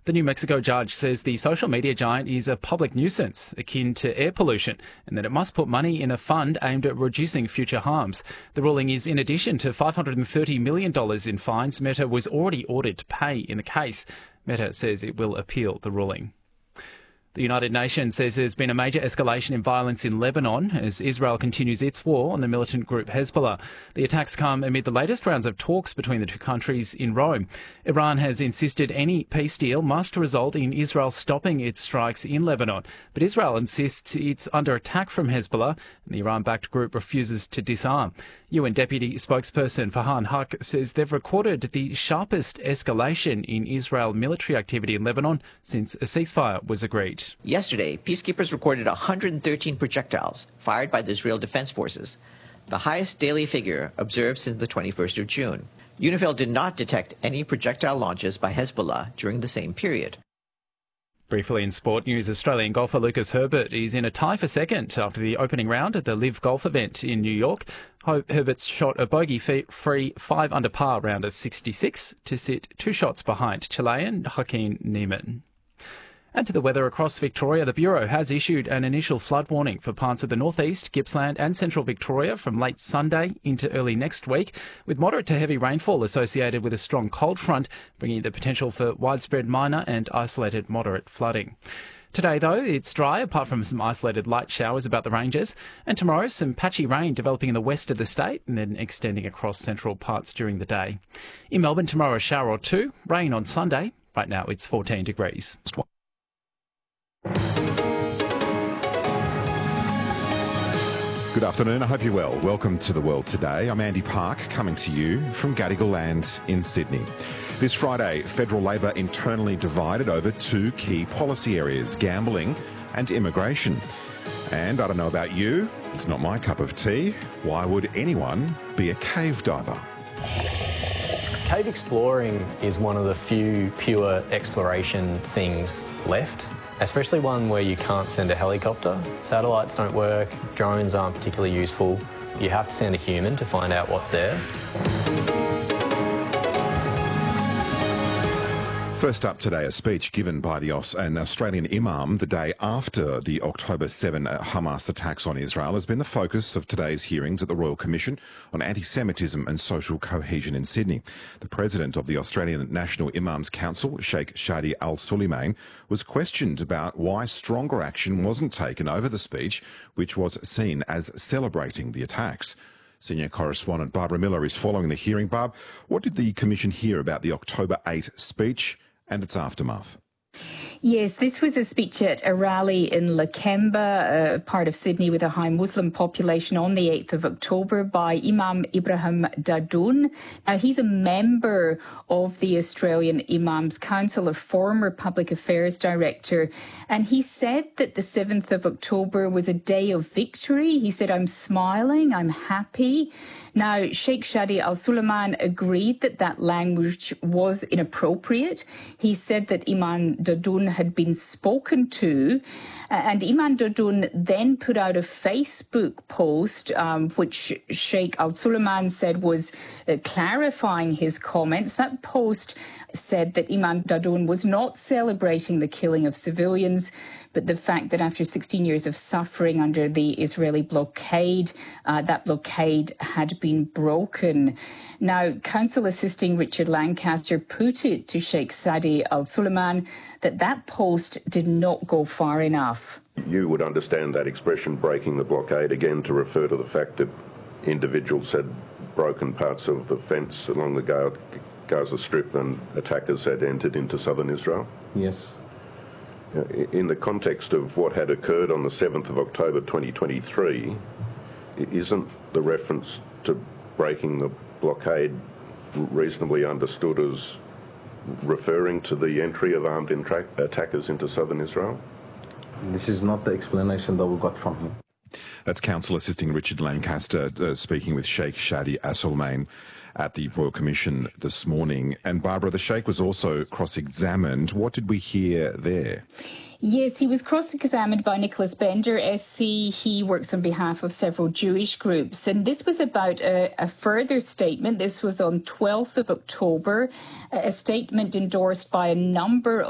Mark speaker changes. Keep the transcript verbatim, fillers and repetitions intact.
Speaker 1: The New Mexico judge says the social media giant is a public nuisance akin to air pollution and that it must put money in a fund aimed at reducing future harms. The ruling is in addition to five hundred thirty million dollars in fines Meta was already ordered to pay in the case. Meta says it will appeal the ruling. The United Nations says there's been a major escalation in violence in Lebanon as Israel continues its war on the militant group Hezbollah. The attacks come amid the latest rounds of talks between the two countries in Rome. Iran has insisted any peace deal must result in Israel stopping its strikes in Lebanon, but Israel insists it's under attack from Hezbollah and the Iran-backed group refuses to disarm. U N Deputy Spokesperson Farhan Haq says they've recorded the sharpest escalation in Israel military activity in Lebanon since a ceasefire was agreed.
Speaker 2: Yesterday, peacekeepers recorded one hundred thirteen projectiles fired by the Israel Defense Forces, the highest daily figure observed since the twenty-first of June. UNIFIL did not detect any projectile launches by Hezbollah during the same period.
Speaker 1: Briefly in sport news, Australian golfer Lucas Herbert is in a tie for second after the opening round at the Live Golf event in New York. Herbert's shot a bogey-free five under par round of sixty-six to sit two shots behind Chilean Joaquin Niemann. And to the weather across Victoria, the Bureau has issued an initial flood warning for parts of the northeast, Gippsland and central Victoria from late Sunday into early next week, with moderate to heavy rainfall associated with a strong cold front, bringing the potential for widespread minor and isolated moderate flooding. Today, though, it's dry, apart from some isolated light showers about the ranges. And tomorrow, some patchy rain developing in the west of the state and then extending across central parts during the day. In Melbourne, tomorrow, a shower or two. Rain on Sunday. Right now, it's fourteen degrees.
Speaker 3: Good afternoon, I hope you're well. Welcome to The World Today. I'm Andy Park, coming to you from Gadigal Land in Sydney. This Friday, federal Labor internally divided over two key policy areas, gambling and immigration. And I don't know about you, it's not my cup of tea. Why would anyone be a cave diver?
Speaker 4: Cave exploring is one of the few pure exploration things left, especially one where you can't send a helicopter. Satellites don't work, drones aren't particularly useful. You have to send a human to find out what's there.
Speaker 3: First up today, a speech given by the Aus- an Australian imam the day after the October seventh Hamas attacks on Israel has been the focus of today's hearings at the Royal Commission on Anti-Semitism and Social Cohesion in Sydney. The president of the Australian National Imams Council, Sheikh Shadi Al-Suleiman, was questioned about why stronger action wasn't taken over the speech, which was seen as celebrating the attacks. Senior correspondent Barbara Miller is following the hearing. Barb, what did the Commission hear about the October eighth speech and its aftermath?
Speaker 5: Yes, this was a speech at a rally in Lakemba, a part of Sydney with a high Muslim population, on the eighth of October by Imam Ibrahim Dadoun. Now, he's a member of the Australian Imams Council, a former public affairs director, and he said that the seventh of October was a day of victory. He said, "I'm smiling, I'm happy." Now, Sheikh Shadi Al-Suleiman agreed that that language was inappropriate. He said that Imam Dadoun had been spoken to, uh, and Imam Dadoun then put out a Facebook post, um, which Sheikh Al-Suleiman said was uh, clarifying his comments. That post said that Imam Dadoun was not celebrating the killing of civilians, but the fact that after sixteen years of suffering under the Israeli blockade, uh, that blockade had been broken. Now, Council Assisting Richard Lancaster put it to Sheikh Shadi Al-Suleiman that that post did not go far enough.
Speaker 6: You would understand that expression, breaking the blockade, again to refer to the fact that individuals had broken parts of the fence along the Gaza Strip and attackers had entered into southern Israel?
Speaker 4: Yes.
Speaker 6: In the context of what had occurred on the seventh of October twenty twenty-three, isn't the reference to breaking the blockade reasonably understood as referring to the entry of armed intra- attackers into southern Israel?
Speaker 7: This is not the explanation that we got from him.
Speaker 3: That's Council Assisting Richard Lancaster uh, speaking with Sheikh Shadi Al-Suleiman at the Royal Commission this morning. And Barbara, the Sheikh was also cross-examined. What did we hear there?
Speaker 5: Yes, he was cross-examined by Nicholas Bender, S C. He works on behalf of several Jewish groups. And this was about a, a further statement. This was on twelfth of October, a statement endorsed by a number of